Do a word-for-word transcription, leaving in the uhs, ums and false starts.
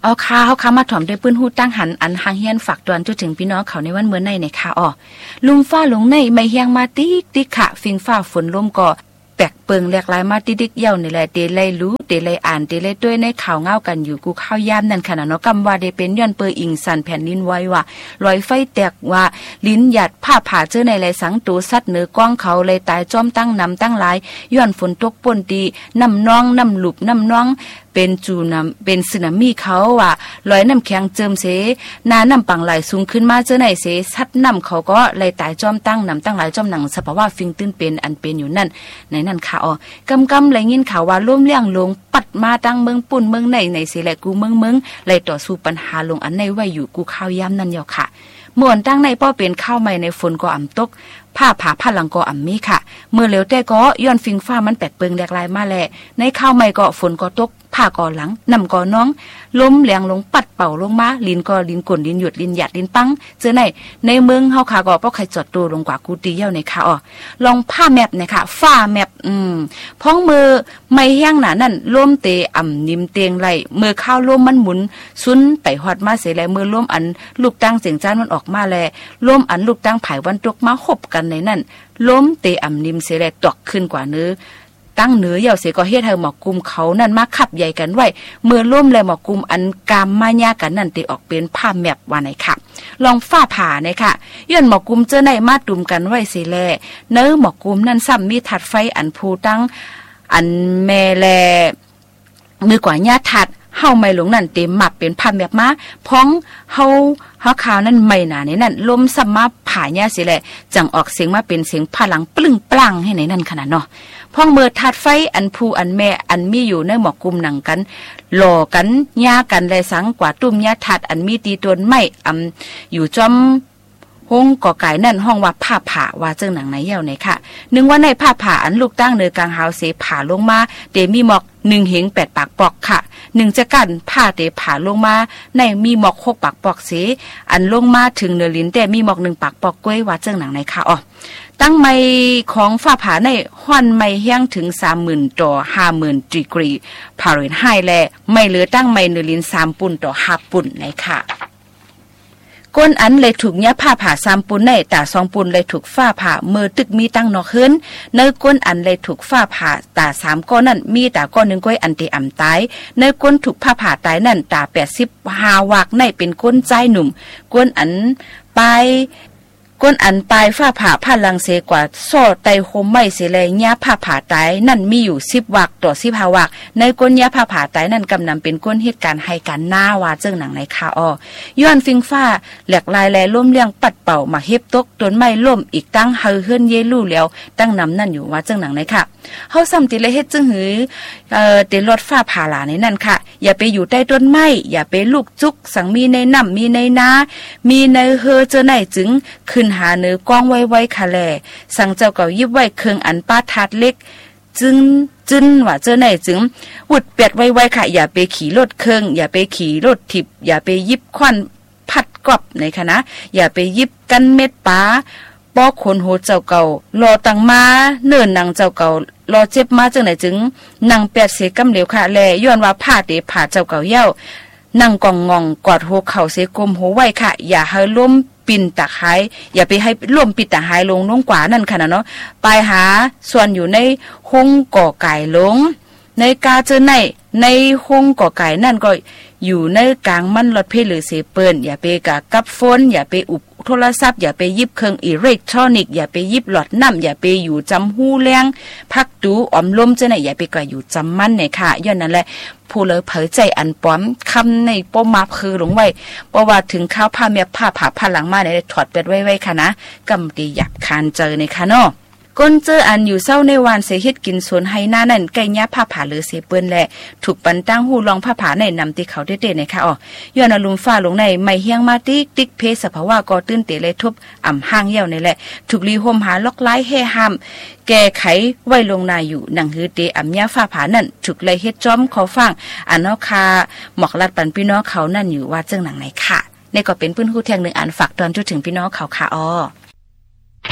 เอาค่ะเฮาค่ะมาถ่อมด้วยปื้นฮู้ตั้งหันอันหางเฮียนฝากตวนจนถึงพี่น้องเขาในวันเมื่อในในค่ะอ้อลุมฟ้าลงในไม่เฮียงมาติ๊กติ๊กค่ะฟิงฟ้าฝนลมก็แปลกเปิงแหลกหลายมาติ๊กๆเย่านี่แหละเตไลรู้เตไลอ่านเตไลด้วยในข่าวเงากันอยู่กูข้าวยามนั่นขนาดเนาะกำว่าได้เป็นย้อนเปออิงสันแผ่นดินไว้ว่าลอยไฟแตกว่าลิ้นหยัดผ้าผ่าเจอในไหลสังตูสัตว์เหนือกว้างเขาเลยตายจอมตั้งนำตั้งหลายย้อนฝนตกป่นตีน้ำน้องน้ำหลุบน้ำน้องเป็นจูน้ำเป็นสึนามิเขาว่าลอยน้ำแข็งเจิมเสนาน้ำปังไหลสูงขึ้นมาเจอไหนเสสัดน้ำเขาก็เลยตายจอมตั้งนำตั้งหลายจอมหนังสภาวะฟิงตื้นเป็นอันเป็นอยู่นั่นในนั่นค่ะอ๋อกำกำเลยยินข่าวว่าล่มเลี้ยงลงปัดมาตั้งเมืองปุ่นเมืองในในเสแหละกูเมืองเมืองเลยต่อสู้ปัญหาลงอันในไว้อยู่กูข้าวยามนั่นเดียวค่ะเมื่อวันตั้งในป้อเป็นข้าวใหม่ในฝนก็อ่ำตกผ้าผ่าผ้าหลังก็อ่ำมีค่ะเมื่อเหลวแต่ก็ย้อนฟิงฟ้ามันแปลกเปิงแหลกลายมาแหละในข้าวใหม่ก็ฝนก็ตกผ้าก็หลังนำก็น้องล้มแหลงลงปัดเป่าลงมาลินก็ลินกลนลินหยุดลินหยัดลินปังเจอในในเมืองเฮาค่ะก็ป้อใครจอดตัวลงกว่ากูตีเย้าในค่ะอ๋อลองผ้าแมปเนี่ยค่ะฟ้าแมปอืมพ้องมือไม่แห้งหนานั่นล้มเตอ่ำนิ่มเตียงไหลมือข้าวล้มมันหมุนซุนไปฮอดมาเสียแลมือล้มอันลูกตั้งเสียงจ้านมันออกมาแลล้มอันลูกตั้งไผ่วันตกมาหบกันในนั่นล้มเตอ่ำนิ่มเสียแลตกขึ้นกว่าเนื้อตั้งเหนือเหี่ยวเสียก็เฮ็ดให้หมอกกุมเขานั่นมาขับใหญ่กันไว้เมื่อล่มและหมอกกุมอันกามมายากันนั่นติออกเป็นผ้าแมปว่าไหนค่ะลองฟ้าผ่าในค่ะย้อนหมอกกุมเจอในมาตุ่มกันไว้สิแลเนื้อหมอกกุมนั่นซ้ำมีถัดไฟอันภูตั้งอันแม่แลมือกว่าญาถัดเฮาไม่หลงนั่นเต็มหมับเป็นผ้าแมปมาพ้องเฮาเฮาขาวนั่นไม่หนาในนั่นลมซ้ำมาผ่าญาสิแลจังออกเสียงมาเป็นเสียงพลังปลึ้งปลั่งให้ในนั่นขนาดเนาะพ่องเมื่อทัดไฟอันผู้อันแม่อันมีอยู่ในหมอกกุมหนังกันหล่อกันย่ากันและสังกว่าตุ้มย่าทัดอันมีตีตนไม่อำอยู่จอมห้องก่อไก่นั่นห้องว่าผ้าผ่าว่าเจ้าหนังไหนเย่าไหนค่ะนึงว่าในผ้าผ่าอันลูกตั้งเนือกลางหาวเสผ่าลงมาเตมีหมอกหนึ่งเหงแปดปากปอกค่ะหนึ่งจะกันผ้าเตผ่าลงมาในมีหมอกหกปากปอกเสอันลงมาถึงเนื้อลิ้นแต่มีหมอกหนึ่งปากปอกกล้วยว่าเจ้าหนังไหนค่ะอ๋อตั้งไม้ของฝ้าผาในห้อนไม้แห้งถึง สามหมื่น ต่อ ห้าหมื่น ดีกรีฟาเรนไฮต์และไม่เหลือตั้งไม้เนื้อลิ้นสามปุ่นต่อห้าปุ่นไหนค่ะก้นอันเลยถูกเนี้ยผ้าผ่าสามปุ่นในแต่สองปุ่นเลยถูกฝ้าผ่ามือตึกมีตั้งนอกขึ้นเนื้อก้นอันเลยถูกฝ้าผ่าแต่สามก้อนนั่นมีแต่ก้อนหนึ่งก้อยอันเตอ่ำตายเนื้อก้นถูกผ้าผ่าตายนั่นแต่แปดสิบห้าวักในเป็นก้นใจหนุ่มก้นอันไปก้นอันปลายฝ้าผ่าผ้าลังเสกว่าโซ่ไตโฮมไม่เสเลยญาผ้าผ่าตายนั่นมีอยู่สิบวักต่อสิบห้าวักในก้นญาผ้าผ่าตายนั่นกำนำเป็นก้นเหตุการณ์ให้การหน้าว่าเจิ้งหนังในคาอย้อนฟิงฟ้าแหลกลายแลล่มเลี้ยงปัดเป่ามาเฮ็บตกต้นไม้ล่มอีกตั้งเฮาเฮือนเยลู่แล้วตั้งนำนั่นอยู่ว่าเจิ้งหนังในค่ะเฮาซ้ำติเลยเฮ็ดจึงหือเอ่อเตลดฟ้าผ่าหลาในนั่นค่ะอย่าไปอยู่ใต้ต้นไม้อย่าไปลูกจุกสังมีในน้ำมีในนามีในเฮอเจอไหนจึงขึ้นหาเนื้อกว้างไว้ๆค่ะแลสั่งเจ้าเก่ายิบไว้เครื่องอันป้าทัดเล็กจึงจึนว่าเจอไหนจึงวุดเปียดไว้ๆค่ะอย่าไปขี่รถเครื่องอย่าไปขี่รถทิพอย่าไปยิบควันพัดกรอบในค่ะนะอย่าไปยิบกันเม็ดป้าป้อคนโหเจ้าเก่ารอตังมาเนิ่นนางเจ้าเก่ารอเจ็บมาจังไหนจึงนางแปดเสกำเหลวค่ะแลย้อนว่าผ้าเตะผ้าเจ้าเก่าเย้านั่งกองงองกอดหัวเข่าเสกลมหัวไว้ค่ะอย่าให้ล้มปิ่นตะไคร้อย่าไปให้ร่วมปิดตะไคร้ลงลงกว่านั่นค่ะเนาะไปหาส่วนอยู่ในห้องก่อไก่ลงในกาเจอในในห้องก่อไก่นั่นก็อยู่ในกลางมันรถเพลหรือเสเปิ้นอย่าไปกะกับฝนอย่าไปอุบโทรศัพท์อย่าไปยิบเครื่องอิเล็กทรอนิกส์อย่าไปยิบหลอดน้ำอย่าไปอยู่จำหู้แรงพักดูอมลมเจ้าไหนอย่าไปก่ออยู่จำมันเนี่ยค่ะย้อนนั่นแหละผู้เลยเผยใจอันป้อมคำในป้อมมาคือหลงไว้เพราะว่าถึงข้าวผ้าเมียผ้าผ่าผ้าหลังมาเนี่ยถอดเป็ดไว้ไว้ค่ะนะกำดีหยับคานเจอในค่ะเนาะก้นเจออันอยู่เศร้าในวานเสเฮ็ดกินสวนไฮหน้านั่นไก่ย่าผ้าผ่าหรือเสเปิ้นแหละถูกปันตั้งหูลองผ้าผ่าในนำติเขาเด็ดๆนะคะอ๋อย้อนอลุมฟ้าลงในไม่เฮียงมาติ๊กติ๊กเพสภาวะก็ตื้นเตะเลยทุบอ่ำห้างเหี่ยวนี่แหละถูกลีห่มหาล็อกไล่แห่ห้ามแก้ไขไว้ลงนาอยู่หนังฮือเตอ่ำย่าฟ้าผ่านั่นถูกเลยเฮ็ดจ้อมขอฟังอันเนาะค่ะหมอกลัดปันพี่น้องเขานั่นอยู่ว่าเจ้งหนังไหนค่ะนี่ก็เป็นพื้นหู้แทงหนึ่งอันฝากตอนจนถึงพี่น้องเขาค่ะอ๋อ